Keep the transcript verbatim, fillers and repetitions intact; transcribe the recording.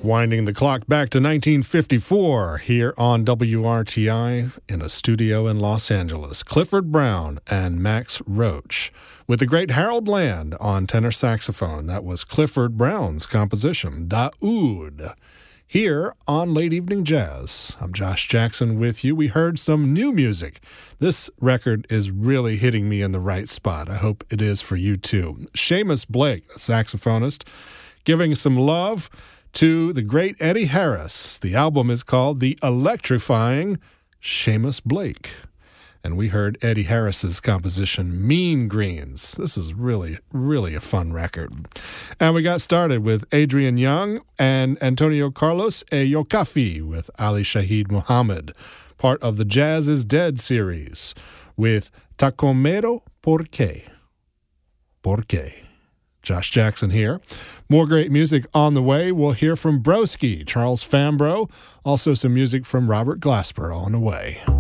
Winding the clock back to nineteen fifty-four here on W R T I in a studio in Los Angeles. Clifford Brown and Max Roach with the great Harold Land on tenor saxophone. That was Clifford Brown's composition, Daoud. Here on Late Evening Jazz, I'm Josh Jackson with you. We heard some new music. This record is really hitting me in the right spot. I hope it is for you too. Seamus Blake, the saxophonist, giving some love to the great Eddie Harris. The album is called The Electrifying Seamus Blake. And we heard Eddie Harris's composition, Mean Greens. This is really, really a fun record. And we got started with Adrian Young and Antonio Carlos E Yokafi with Ali Shaheed Muhammad, part of the Jazz is Dead series, with Tacomero Por Qué. Por Qué. Josh Jackson here. More great music on the way. We'll hear from Broski, Charles Fambro, also some music from Robert Glasper on the way.